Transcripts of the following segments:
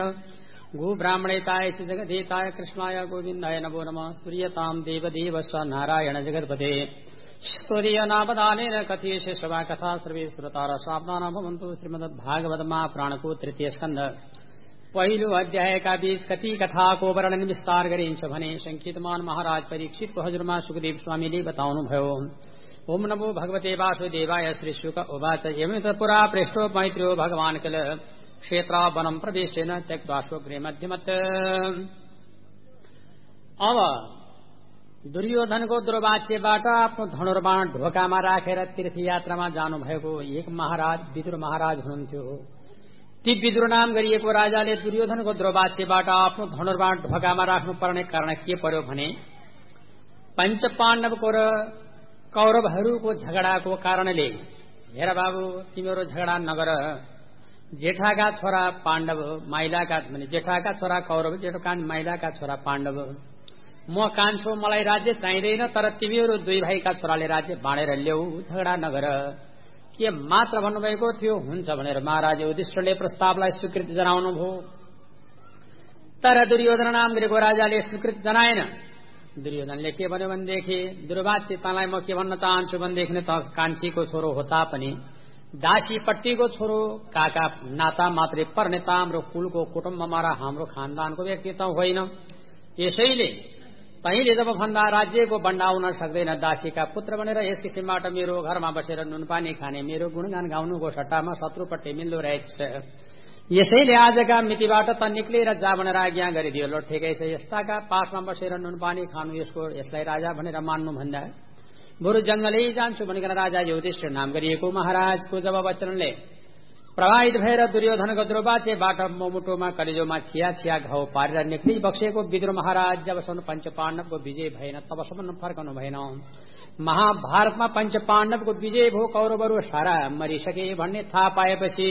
Go ब्राह्मणेताय जगदेताय कृष्णाय गोविन्दाय नमो नमः। सूर्यतां देवदेव स नारायण जगत्पते स्तोदीयनापदानेन कथयेषे सभा कथा सर्वे श्रोतार सावधाना भवन्तु। श्रीमद्भागवत महापुराणको तृतीय स्कन्ध पहिलो अध्यायका बीच कति कथाको वर्णन विस्तार गरिन्छ भने संकीर्तमान महाराज परीक्षितको हजुरमा सुखदेव स्वामीले बताउनुभयो। ओम नमो भगवते वासुदेवाय। श्री शुक उवाच एवं पुरा पृष्ठो मैत्र्यो भगवान् किल क्षेत्रा वनम प्रवेशेन त्यक्त्वा स्वगृहे मध्यमत्। अब दुर्योधनको दुर्वाच्यबाट आफ्नो धनुर्बाण ढोकामा राखेर तीर्थयात्रामा जानुभएको एक महाराज विदुर महाराज हुनुहुन्थ्यो। ती विदुर नाम गरिएको राजाले दुर्योधनको दुर्वाच्यबाट आफ्नो धनुर्बाण ढोकामा राख्नु पर्ने कारण के पर्यो भने पंच पाण्डवको र कौरवहरूको झगडाको कारणले हेर बाबु तिम्रो झगडा नगर, जेठाका छोरा पाण्डव माइलाका जेठाका छोरा कौरव जेठा माइलाका छोरा पाण्डव म कान्छो मलाई राज्य चाहिँदैन, तर तिमीहरू दुई भाइका छोराले राज्य बाँडेर ल्याऊ, झगडा नगर। के मात्र भन्नुभएको थियो हुन्छ भनेर महाराज युधिष्ठिरले प्रस्तावलाई स्वीकृति जनाउनुभयो। तर दुर्योधन नाम गरेको राजाले स्वीकृति जनाएन। दुर्योधनले के भन्यो भनेदेखि दुर्वाच्यतालाई म के भन्न चाहन्छु भनेदेखि त कान्छीको छोरो हो तापनि दासीपट्टिको छोरो काका नाता मात्रै पर्ने त हाम्रो कुलको कुटुम्बमा र हाम्रो खानदानको व्यक्ति त होइन। यसैले तैले जब भन्दा राज्यको बन्डाउन सक्दैन दासीका पुत्र भनेर यस किसिमबाट मेरो घरमा बसेर नुनपानी खाने मेरो गुणगान गाउनुको सट्टामा शत्रुपट्टि मिल्दो रहेछ। यसैले आजका मितिबाट त निक्लेर जा भनेर आज्ञा गरिदियो। लो ठिकै छ, यस्ताका पासमा बसेर नुनपानी खानु यसलाई राजा भनेर मान्नु भन्दा बरु जंगलै जान्छु भनिकन राजा युधिष्ठिर नाम गरिएको महाराजको जब वचनले प्रभावित भएर दुर्योधनको दुर्वाच्यबाट मुटुमा कलेजोमा छिया छिया घाउ पारेर निक्ली बक्सेको विदुर महाराज जबसम्म पंच पाण्डवको विजय भएन तबसम्म फर्कनु भएन। महाभारतमा पंच पाण्डवको विजय भयो, कौरवहरू सारा मरिसके भन्ने थाहा पाएपछि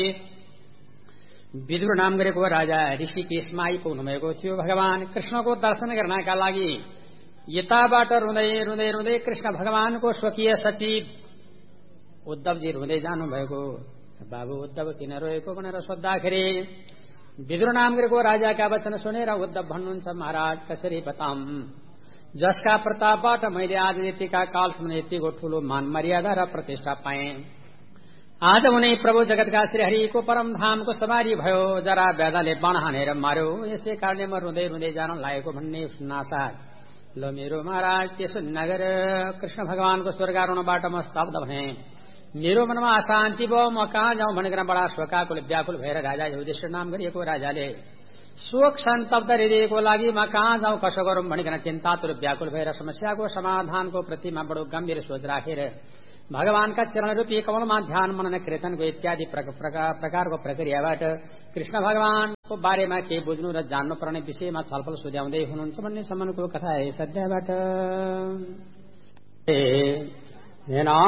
विदुर नाम गरेको राजा ऋषिकेशमा आइपुग्नु भएको थियो। भगवान कृष्णको दर्शन गर्नका लागि यताबाट रुँदै रुँदै रुँदै कृष्ण भगवानको स्वकीय सचिव उद्धवजी रुँदै जानु भएको। बाबु उद्धव किन रोएको भनेर सोद्धाखेरि विदुर नाम गरेको राजाका वचन सुनेर उद्धव भन्नुहुन्छ महाराज कसरी बताम, जसका प्रतापबाट मैले आज यतिका कालसम्म यतिको ठूलो मान मर्यादा र प्रतिष्ठा पाएँ। आज उनी प्रभु जगतका श्री हरिको परम धामको सवारी भयो। जरा व्याधाले बाण हानेर मार्यो, यसै कारणले म रुँदै रुँदै जान लागेको भन्ने सुन्नासाथ लो मेरो महाराज त्यसो नगर। कृष्ण भगवानको स्वर्गारोहणबाट म स्तब्ध भएँ, मेरो मनमा अशान्ति भयो, म कहाँ जाउँ भनेर बडा शोकाकुल व्याकुल भएर राजा युधिष्ठिर नाम गरिएको राजाले शोक सन्तप्त हृदयको लागि म कहाँ जाउँ कसो गरौँ भनिकन चिन्तातुर व्याकुल भएर समस्याको समाधानको प्रतिमा बडो गम्भीर सोच राखेर भगवानका चरण रूपी कमलमा ध्यान मनन कीर्तनको इत्यादि प्रकारको प्रक्रियाबाट कृष्ण भगवानको बारेमा केही बुझ्नु र जान्नु पर्ने विषयमा छलफल सुझाउँदै हुनुहुन्छ भन्ने सम्मको कथा है सध्यबाट।